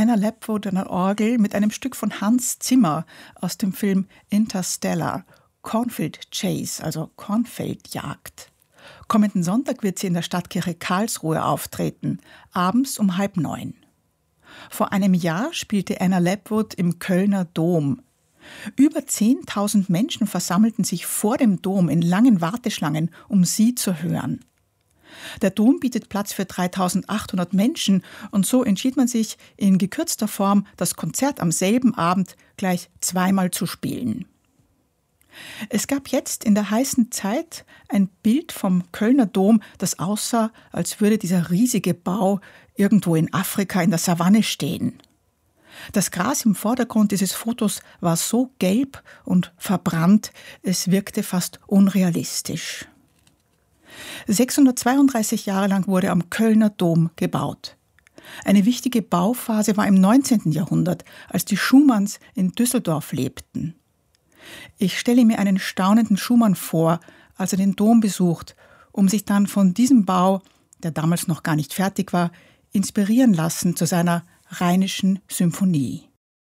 Anna Lepwood an der Orgel mit einem Stück von Hans Zimmer aus dem Film Interstellar, Cornfield Chase, also Kornfeldjagd. Kommenden Sonntag wird sie in der Stadtkirche Karlsruhe auftreten, abends um 8:30. Vor einem Jahr spielte Anna Lepwood im Kölner Dom. Über 10.000 Menschen versammelten sich vor dem Dom in langen Warteschlangen, um sie zu hören. Der Dom bietet Platz für 3.800 Menschen und so entschied man sich, in gekürzter Form das Konzert am selben Abend gleich zweimal zu spielen. Es gab jetzt in der heißen Zeit ein Bild vom Kölner Dom, das aussah, als würde dieser riesige Bau irgendwo in Afrika in der Savanne stehen. Das Gras im Vordergrund dieses Fotos war so gelb und verbrannt, es wirkte fast unrealistisch. 632 Jahre lang wurde am Kölner Dom gebaut. Eine wichtige Bauphase war im 19. Jahrhundert, als die Schumanns in Düsseldorf lebten. Ich stelle mir einen staunenden Schumann vor, als er den Dom besucht, um sich dann von diesem Bau, der damals noch gar nicht fertig war, inspirieren lassen zu seiner Rheinischen Symphonie.